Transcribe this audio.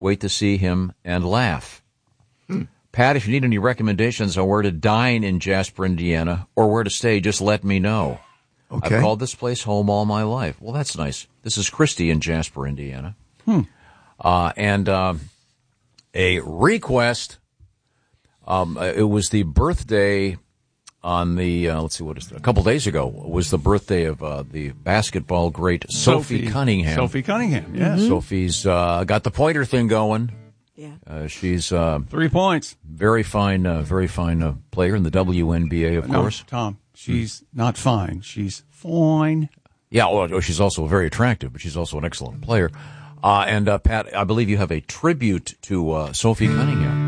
wait to see him and laugh. Pat, if you need any recommendations on where to dine in Jasper, Indiana, or where to stay, just let me know. Okay. I've called this place home all my life. Well, that's nice. This is Christy in Jasper, Indiana. And a request. It was the birthday on the, let's see, what is it? A couple days ago was the birthday of the basketball great Sophie Cunningham. Sophie Cunningham, yes. Sophie's got the pointer thing going. Yeah. She's 3 points. very fine player in the WNBA, of course. No, Tom, she's not fine. She's fine. Yeah, well, she's also very attractive, but she's also an excellent player. And Pat, I believe you have a tribute to Sophie Cunningham.